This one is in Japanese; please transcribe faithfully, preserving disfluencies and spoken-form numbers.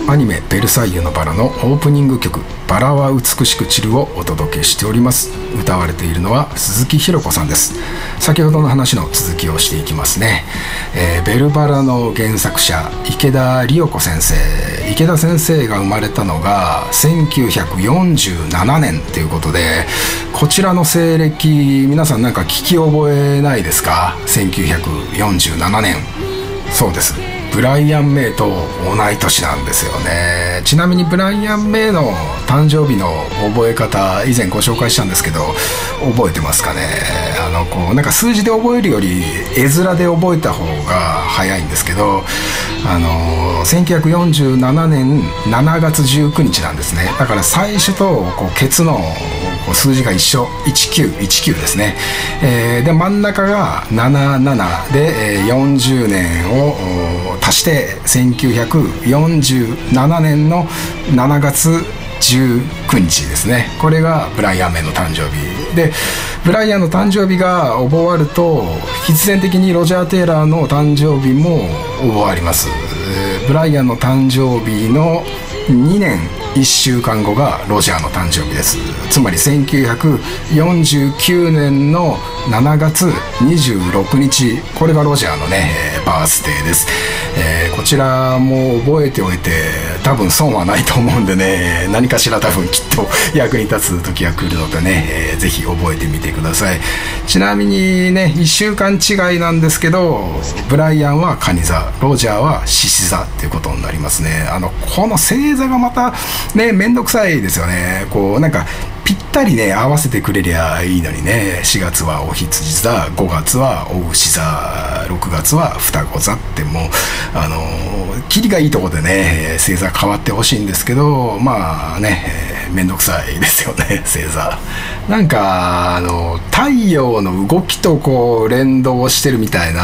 アニメベルサイユのバラのオープニング曲バラは美しく散るをお届けしております。歌われているのは鈴木ひろ子さんです。先ほどの話の続きをしていきますね。えー、ベルバラの原作者池田理代子先生、池田先生が生まれたのがせんきゅうひゃくよんじゅうななねんということで、こちらの西暦皆さんなんか聞き覚えないですか？せんきゅうひゃくよんじゅうななねん、そうです、ブライアン・メイと同い年なんですよね。ちなみにブライアン・メイの誕生日の覚え方以前ご紹介したんですけど、覚えてますかね？あのこうなんか数字で覚えるより絵面で覚えた方が早いんですけど、あのせんきゅうひゃくよんじゅうななねんしちがつじゅうくにちなんですね。だから最初とこうケツのこう数字が一緒、いちきゅういちきゅうですね。えー、で真ん中がななじゅうななで、えー、よんじゅうねんを足してせんきゅうひゃくよんじゅうななねんのしちがつじゅうくにちですね。これがブライアン・メイの誕生日で、ブライアンの誕生日が覚わると必然的にロジャー・テイラーの誕生日も覚わります。ブライアンの誕生日のにねんいっしゅうかんごがロジャーの誕生日です。つまりせんきゅうひゃくよんじゅうきゅうねんのしちがつにじゅうろくにち、これがロジャーのねバースデーです。えー、こちらも覚えておいて多分損はないと思うんでね、何かしら多分きっと役に立つ時が来るのでね、えー、ぜひ覚えてみてください。ちなみにねいっしゅうかん違いなんですけど、ブライアンは蟹座、ロジャーは獅子座っていうことになりますね。あのこの星座がまたねめんどくさいですよね。こうなんかぴったりね合わせてくれりゃいいのにね、しがつはお羊座、ごがつはお牛座、ろくがつは双子座って、もうあのキリがいいとこでね星座変わってほしいんですけど、まあね、えー、めんどくさいですよね星座。なんかあの太陽の動きとこう連動してるみたいな